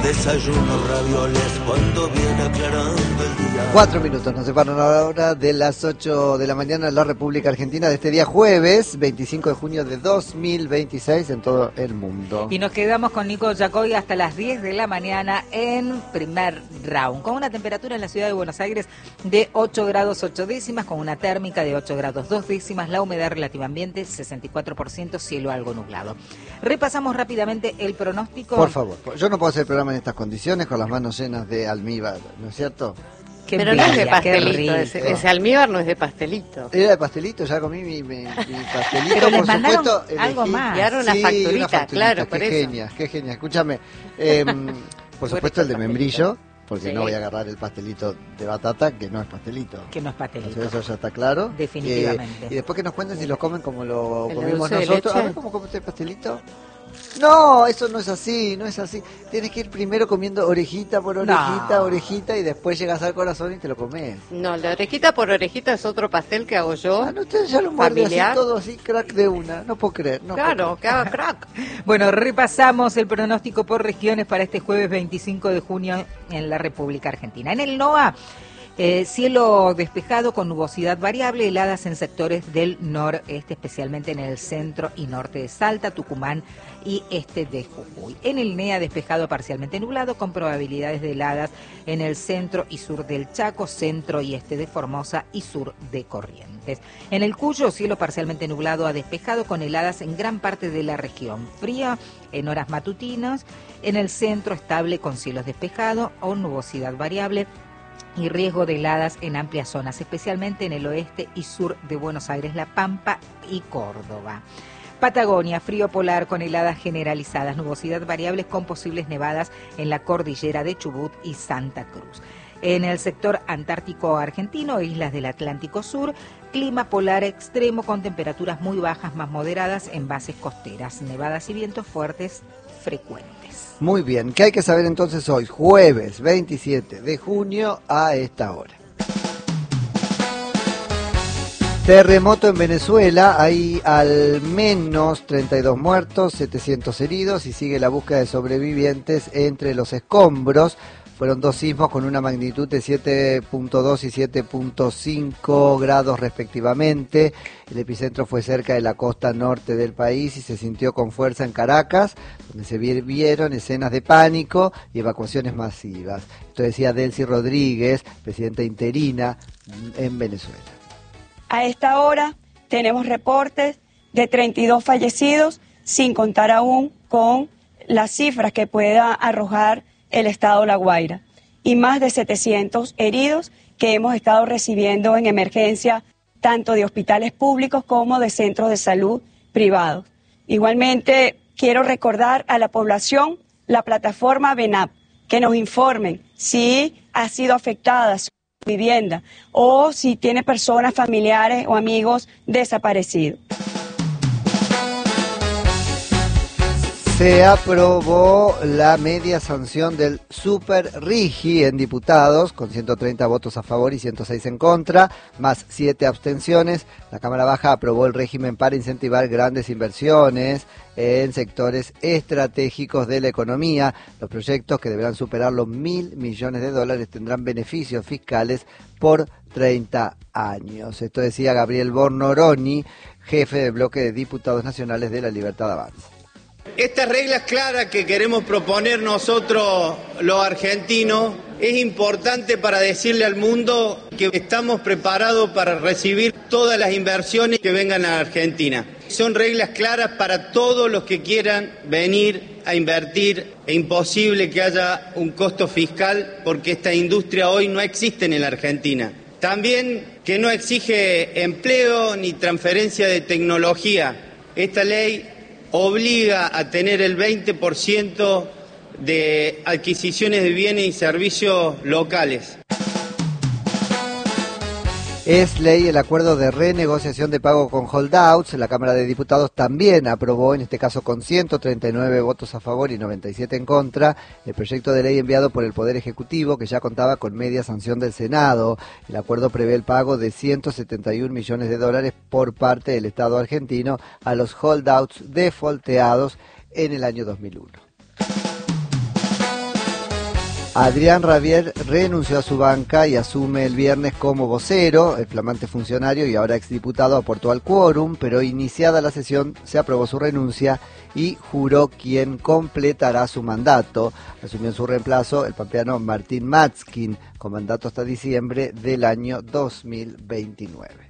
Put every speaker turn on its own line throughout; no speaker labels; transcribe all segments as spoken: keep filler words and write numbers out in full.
desayuno ravioles cuando viene aclarando el día.
Cuatro minutos nos separan ahora de las ocho de la mañana en la República Argentina de este día jueves, veinticinco de junio de dos mil veintiséis en todo el mundo.
Y nos quedamos con Nico Yacoy hasta las diez de la mañana en primer round, con una temperatura en la ciudad de Buenos Aires de ocho grados ocho décimas, con una térmica de ocho grados dos décimas, la humedad relativa ambiente sesenta y cuatro por ciento, cielo algo nublado. Repasamos rápidamente el pronóstico.
Por favor, yo no puedo hacer el programa en estas condiciones con las manos llenas de almíbar, ¿no es cierto?
Qué Pero bella, no es de pastelito, ese, ese almíbar no es de pastelito.
Era de pastelito, ya comí mi, mi, mi pastelito.
Pero les
por
mandaron
supuesto,
algo
elegí,
más.
Llegaron una
sí,
facturita,
una facturita,
claro,
qué
por eso.
genial, qué genial. Escúchame, eh, por supuesto el de membrillo, porque
Sí.
no voy a agarrar el pastelito de batata, que no es pastelito.
Que no es pastelito.
Entonces, eso ya está claro.
Definitivamente.
Eh, y después que nos cuenten si lo comen como lo
¿El
comimos
dulce de
nosotros.
leche?
A ver cómo come usted el pastelito. No, eso no es así, no es así. Tienes que ir primero comiendo orejita por orejita,
No.
orejita, y después llegas al corazón y te lo comes.
No, la orejita por orejita es otro pastel que hago yo.
Ah, no, usted ya lo muerde así
Familiar.
todo así, crack de una. No puedo creer. No
Claro, que haga crack.
Bueno, repasamos el pronóstico por regiones para este jueves veinticinco de junio en la República Argentina. En el NOA, eh, cielo despejado con nubosidad variable, heladas en sectores del noreste, especialmente en el centro y norte de Salta, Tucumán y este de Jujuy. En el NEA, despejado parcialmente nublado con probabilidades de heladas en el centro y sur del Chaco, centro y este de Formosa y sur de Corrientes. En el Cuyo, cielo parcialmente nublado a despejado con heladas en gran parte de la región. Frío en horas matutinas, en el centro estable con cielos despejados o nubosidad variable y riesgo de heladas en amplias zonas, especialmente en el oeste y sur de Buenos Aires, La Pampa y Córdoba. Patagonia, frío polar con heladas generalizadas, nubosidad variables con posibles nevadas en la cordillera de Chubut y Santa Cruz. En el sector antártico argentino, islas del Atlántico Sur, clima polar extremo con temperaturas muy bajas más moderadas en bases costeras, nevadas y vientos fuertes frecuentes.
Muy bien, ¿qué hay que saber entonces hoy? Jueves veintisiete de junio a esta hora. Terremoto en Venezuela, hay al menos treinta y dos muertos, setecientos heridos y sigue la búsqueda de sobrevivientes entre los escombros. Fueron dos sismos con una magnitud de siete punto dos y siete punto cinco grados respectivamente. El epicentro fue cerca de la costa norte del país y se sintió con fuerza en Caracas, donde se vieron escenas de pánico y evacuaciones masivas. Esto decía Delcy Rodríguez, presidenta interina en Venezuela.
A esta hora tenemos reportes de treinta y dos fallecidos, sin contar aún con las cifras que pueda arrojar el estado La Guaira, y más de setecientos heridos que hemos estado recibiendo en emergencia, tanto de hospitales públicos como de centros de salud privados. Igualmente, quiero recordar a la población la plataforma VENAP, que nos informen si ha sido afectada su vivienda o si tiene personas familiares o amigos desaparecidos.
Se aprobó la media sanción del Super Rigi en diputados, con ciento treinta votos a favor y ciento seis en contra, más siete abstenciones. La Cámara Baja aprobó el régimen para incentivar grandes inversiones en sectores estratégicos de la economía. Los proyectos, que deberán superar los mil millones de dólares, tendrán beneficios fiscales por treinta años. Esto decía Gabriel Bornoroni, jefe del bloque de diputados nacionales de la Libertad Avanza.
Estas reglas claras que queremos proponer nosotros los argentinos es importante para decirle al mundo que estamos preparados para recibir todas las inversiones que vengan a Argentina. Son reglas claras para todos los que quieran venir a invertir. Es imposible que haya un costo fiscal porque esta industria hoy no existe en la Argentina. También que no exige empleo ni transferencia de tecnología. Esta ley obliga a tener el veinte por ciento de adquisiciones de bienes y servicios locales.
Es ley el acuerdo de renegociación de pago con holdouts. La Cámara de Diputados también aprobó, en este caso con ciento treinta y nueve votos a favor y noventa y siete en contra, el proyecto de ley enviado por el Poder Ejecutivo, que ya contaba con media sanción del Senado. El acuerdo prevé el pago de ciento setenta y un millones de dólares por parte del Estado argentino a los holdouts defaulteados en el año dos mil uno. Adrián Rabier renunció a su banca y asume el viernes como vocero. El flamante funcionario y ahora exdiputado aportó al quórum, pero iniciada la sesión se aprobó su renuncia y juró quien completará su mandato. Asumió en su reemplazo el pampeano Martín Matzkin, con mandato hasta diciembre del año dos mil veintinueve.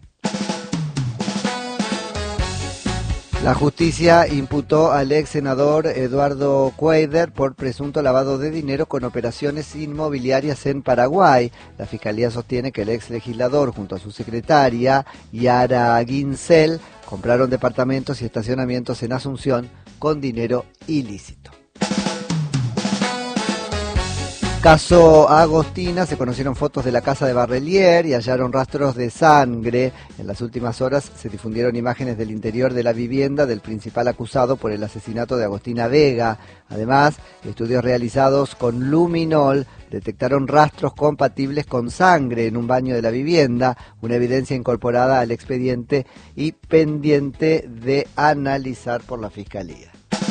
La justicia imputó al ex senador Eduardo Cuader por presunto lavado de dinero con operaciones inmobiliarias en Paraguay. La fiscalía sostiene que el ex legislador, junto a su secretaria, Yara Ginsel, compraron departamentos y estacionamientos en Asunción con dinero ilícito. Caso Agostina, se conocieron fotos de la casa de Barrelier y hallaron rastros de sangre. En las últimas horas se difundieron imágenes del interior de la vivienda del principal acusado por el asesinato de Agostina Vega. Además, estudios realizados con luminol detectaron rastros compatibles con sangre en un baño de la vivienda, una evidencia incorporada al expediente y pendiente de analizar por la Fiscalía.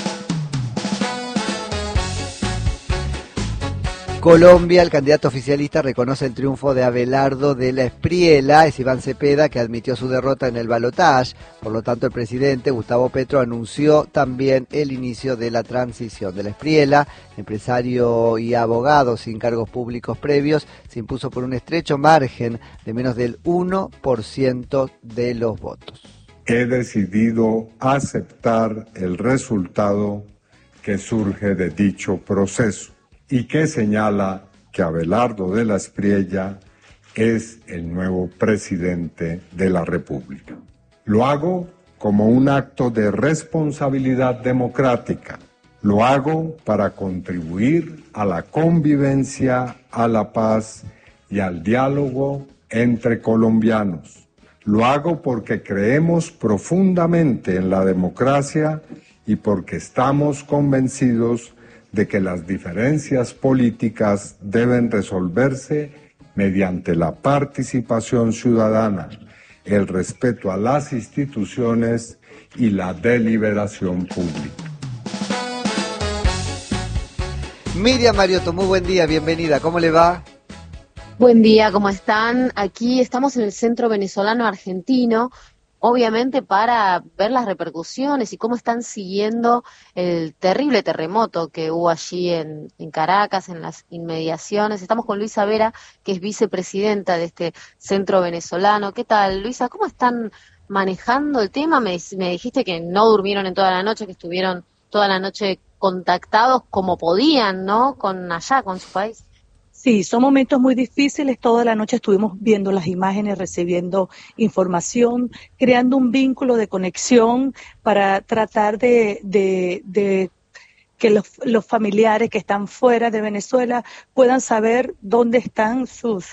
Colombia, el candidato oficialista reconoce el triunfo de Abelardo de la Espriella. Es Iván Cepeda que admitió su derrota en el balotaje. Por lo tanto, el presidente Gustavo Petro anunció también el inicio de la transición. De la Espriella, empresario y abogado sin cargos públicos previos, se impuso por un estrecho margen de menos del uno por ciento de los votos.
He decidido aceptar el resultado que surge de dicho proceso y que señala que Abelardo de la Espriella es el nuevo presidente de la República. Lo hago como un acto de responsabilidad democrática. Lo hago para contribuir a la convivencia, a la paz y al diálogo entre colombianos. Lo hago porque creemos profundamente en la democracia y porque estamos convencidos de que las diferencias políticas deben resolverse mediante la participación ciudadana, el respeto a las instituciones y la deliberación pública.
Miriam Mariotto, muy buen día, bienvenida, ¿cómo le va?
Buen día, ¿cómo están? Aquí estamos en el Centro Venezolano Argentino, obviamente para ver las repercusiones y cómo están siguiendo el terrible terremoto que hubo allí en, en Caracas, en las inmediaciones. Estamos con Luisa Vera, que es vicepresidenta de este centro venezolano. ¿Qué tal, Luisa? ¿Cómo están manejando el tema? Me, me dijiste que no durmieron en toda la noche, que estuvieron toda la noche contactados como podían, ¿no? Con allá, con su país.
Sí, son momentos muy difíciles. Toda la noche estuvimos viendo las imágenes, recibiendo información, creando un vínculo de conexión para tratar de, de, de que los, los familiares que están fuera de Venezuela puedan saber dónde están sus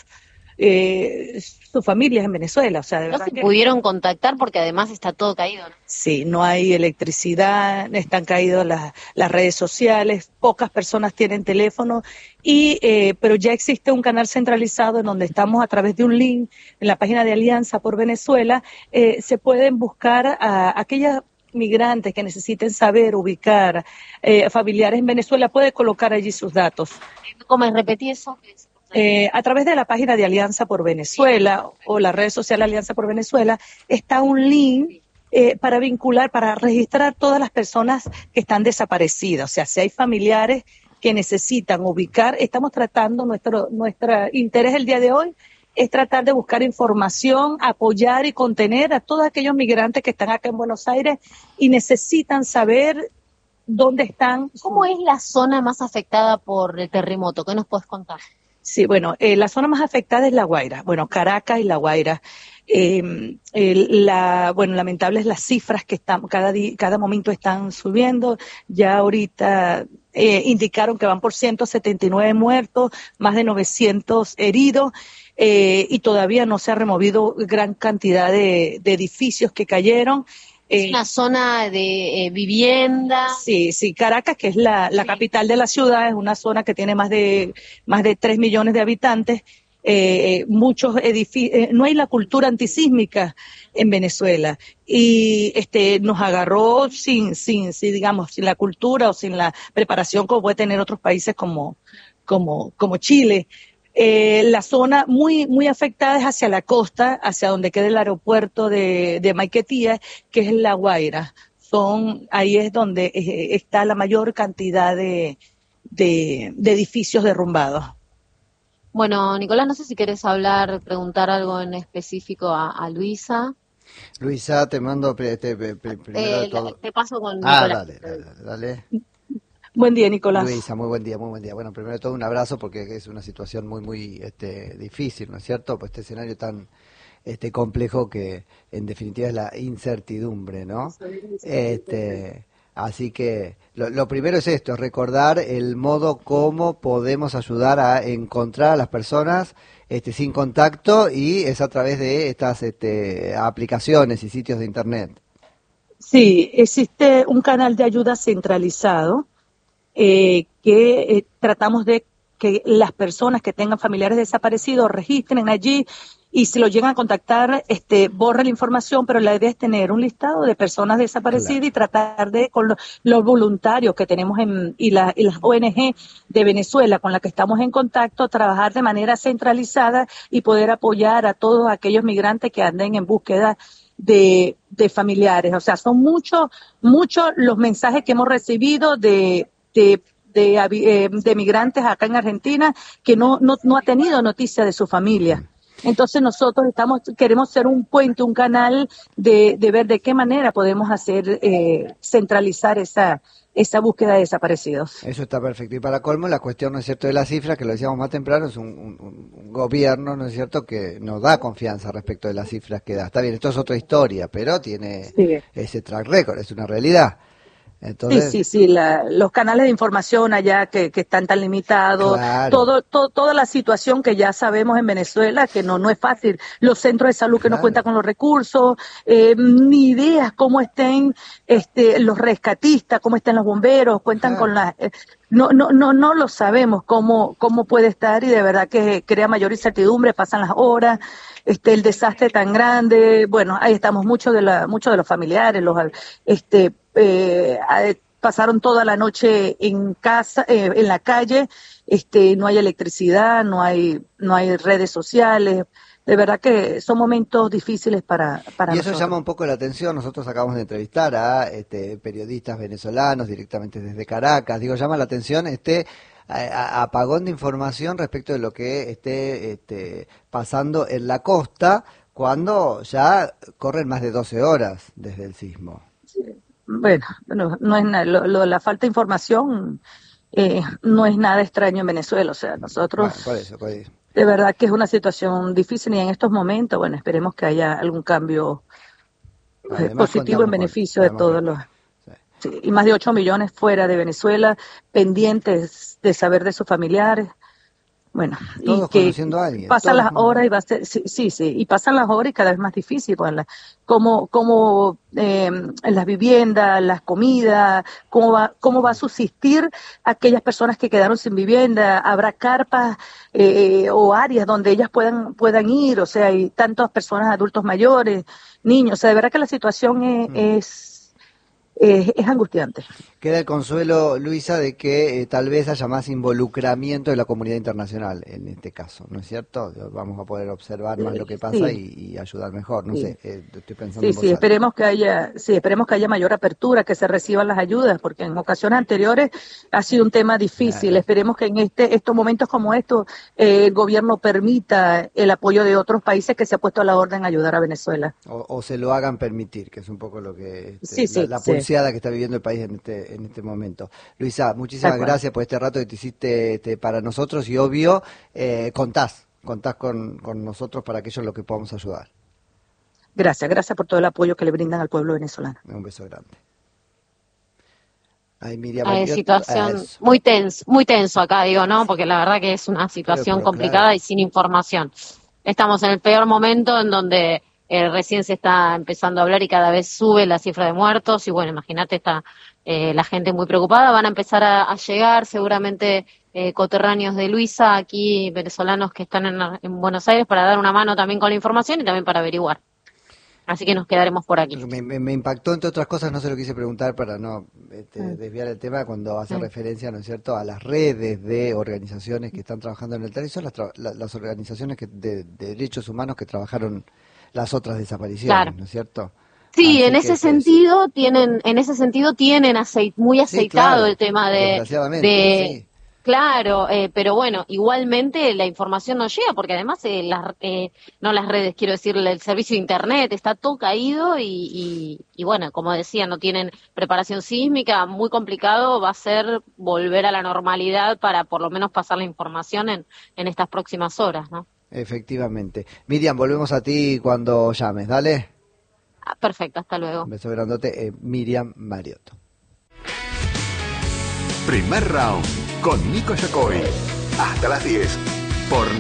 eh, sus familias en Venezuela. O sea, de
no
verdad
se
que
pudieron contactar porque además está todo caído, ¿no?
Sí, no hay electricidad, están caídas las, las redes sociales, pocas personas tienen teléfono, y eh, pero ya existe un canal centralizado en donde estamos a través de un link en la página de Alianza por Venezuela. Eh, se pueden buscar a aquellas migrantes que necesiten saber ubicar eh, familiares en Venezuela, puede colocar allí sus datos.
¿Cómo es? Repetí eso.
Eh, a través de la página de Alianza por Venezuela o la red social Alianza por Venezuela está un link eh, para vincular, para registrar todas las personas que están desaparecidas. O sea, si hay familiares que necesitan ubicar, estamos tratando, nuestro nuestro interés el día de hoy es tratar de buscar información, apoyar y contener a todos aquellos migrantes que están acá en Buenos Aires y necesitan saber dónde están.
¿Cómo es la zona más afectada por el terremoto? ¿Qué nos puedes contar?
Sí, bueno, eh, la zona más afectada es La Guaira, bueno, Caracas y La Guaira. Eh, el, la, bueno, lamentables las cifras que están, cada día, cada momento están subiendo. Ya ahorita eh, indicaron que van por ciento setenta y nueve muertos, más de novecientos heridos, eh, y todavía no se ha removido gran cantidad de, de edificios que cayeron.
Es una zona de eh, vivienda.
Sí, sí, Caracas, que es la, la sí. capital de la ciudad, es una zona que tiene más de más de tres millones de habitantes. Eh, muchos edificios, eh, no hay la cultura antisísmica en Venezuela y este nos agarró sin, sin, sin, digamos, sin la cultura o sin la preparación como puede tener otros países como como, como Chile. Eh, la zona muy muy afectada es hacia la costa, hacia donde queda el aeropuerto de, de Maiquetía, que es La Guaira. Son, ahí es donde eh, está la mayor cantidad de, de, de edificios derrumbados.
Bueno, Nicolás, no sé si querés hablar, preguntar algo en específico a, a Luisa.
Luisa, te mando te, te, primero
eh,
de todo.
Te paso con
ah,
Nicolás.
Dale, dale, dale.
Buen día, Nicolás.
Luisa, muy buen día, muy buen día. Bueno, primero de todo un abrazo porque es una situación muy, muy este, difícil, ¿no es cierto? Pues este escenario tan este complejo que en definitiva es la incertidumbre, ¿no? Este, así que lo, lo primero es esto, recordar el modo como podemos ayudar a encontrar a las personas este, sin contacto, y es a través de estas este, aplicaciones y sitios de internet.
Sí, existe un canal de ayuda centralizado eh, que eh, tratamos de que las personas que tengan familiares desaparecidos registren allí, y si lo llegan a contactar, este, borre la información, pero la idea es tener un listado de personas desaparecidas, claro, y tratar de, con lo, los voluntarios que tenemos en, y, la, y las O N G de Venezuela con las que estamos en contacto, trabajar de manera centralizada y poder apoyar a todos aquellos migrantes que anden en búsqueda de, de familiares. O sea, son muchos, muchos los mensajes que hemos recibido de, de De, eh, de migrantes acá en Argentina que no, no, no ha tenido noticia de su familia. Entonces nosotros estamos queremos ser un puente, un canal de, de ver de qué manera podemos hacer eh, centralizar esa esa búsqueda de desaparecidos.
Eso está perfecto. Y para colmo, la cuestión, ¿no es cierto?, de las cifras, que lo decíamos más temprano, es un, un, un gobierno, ¿no es cierto?, que nos da confianza respecto de las cifras que da. Está bien, esto es otra historia, pero tiene sí. ese track record, es una realidad. Entonces,
sí, sí, sí, la, los canales de información allá que, que están tan limitados, claro, todo, todo, toda la situación que ya sabemos en Venezuela, que no, no es fácil, los centros de salud que claro. no cuentan con los recursos, eh, ni ideas cómo estén este, los rescatistas, cómo estén los bomberos, cuentan claro. con las... Eh, no, no, no, no lo sabemos cómo, cómo puede estar, y de verdad que crea mayor incertidumbre, pasan las horas, este, el desastre tan grande, bueno, ahí estamos muchos de la, muchos de los familiares, los, este, Eh, pasaron toda la noche en casa, eh, en la calle, este, no hay electricidad, no hay, no hay redes sociales. De verdad que son momentos difíciles para, para
y eso
nosotros.
Llama un poco la atención. Nosotros acabamos de entrevistar a este, periodistas venezolanos directamente desde Caracas. Digo, llama la atención este a, a apagón de información respecto de lo que esté este, pasando en la costa, cuando ya corren más de doce horas desde el sismo.
Sí. Bueno, no, no es nada, lo, lo, la falta de información eh, no es nada extraño en Venezuela, o sea, nosotros
bueno, por eso, por eso.
De verdad que es una situación difícil, y en estos momentos, bueno, esperemos que haya algún cambio eh, positivo en beneficio con, de todos los... Sí. Sí, y más de ocho millones fuera de Venezuela, pendientes de saber de sus familiares. Bueno,
todos
y que
conociendo a alguien,
pasan
todos
las horas y va a ser, sí, sí, sí, y pasan las horas y cada vez más difícil, pues, la, cómo, cómo eh, en las viviendas, las comidas, cómo va, cómo va a subsistir aquellas personas que quedaron sin vivienda, habrá carpas eh, o áreas donde ellas puedan, puedan ir, o sea, hay tantas personas, adultos mayores, niños, o sea, de verdad que la situación es, mm. es Es, es angustiante.
Queda el consuelo, Luisa, de que eh, tal vez haya más involucramiento de la comunidad internacional en este caso, ¿no es cierto? Vamos a poder observar más lo que pasa sí. y, y ayudar mejor, no sí. sé, eh, estoy pensando
sí,
en
sí,
alta.
esperemos que haya, sí, esperemos que haya mayor apertura, que se reciban las ayudas, porque en ocasiones anteriores ha sido un tema difícil. Claro. Esperemos que en este, estos momentos como estos, eh, el gobierno permita el apoyo de otros países que se ha puesto a la orden a ayudar a Venezuela.
O, o se lo hagan permitir, que es un poco lo que este,
sí, sí,
la, la
sí.
pulseada que está viviendo el país en este en este momento. Luisa, muchísimas gracias por este rato que te hiciste este, para nosotros, y obvio, eh, contás, contás con, con nosotros para aquello en lo que podamos ayudar.
Gracias, gracias por todo el apoyo que le brindan al pueblo venezolano.
Un beso grande. Ay, Miriam,
Hay situación eh, muy tenso, muy tenso acá, digo, ¿no? Porque la verdad que es una situación pero, pero, complicada claro. y sin información. Estamos en el peor momento en donde Eh, recién se está empezando a hablar y cada vez sube la cifra de muertos, y bueno, imagínate, está eh, la gente muy preocupada, van a empezar a, a llegar seguramente eh, coterráneos de Luisa, aquí venezolanos que están en, en Buenos Aires, para dar una mano también con la información y también para averiguar. Así que nos quedaremos por aquí.
Me, me, me impactó, entre otras cosas, no se lo quise preguntar para no este,
Mm.
desviar el tema, cuando hace
Mm.
referencia, ¿no es cierto?, a las redes de organizaciones que están trabajando en el territorio, son las, tra- la- las organizaciones que, de, de derechos humanos que trabajaron las otras desapariciones,
Claro.
¿no es cierto?
Sí,
Así
en
que
ese
es-
sentido tienen, en ese sentido tienen aceit, muy aceitado
claro,
el tema de,
desgraciadamente,
de
sí.
claro, eh, pero bueno, igualmente la información no llega porque además eh, las, eh, no las redes, quiero decir, el servicio de internet está todo caído y, y, y bueno, como decía, no tienen preparación sísmica, muy complicado va a ser volver a la normalidad para por lo menos pasar la información en, en estas próximas horas, ¿no?
Efectivamente. Miriam, volvemos a ti cuando llames, dale.
Ah, perfecto, hasta luego.
Un beso grandote, eh, Miriam Mariotto.
Primer round con Nico Yacoy. Hasta las diez por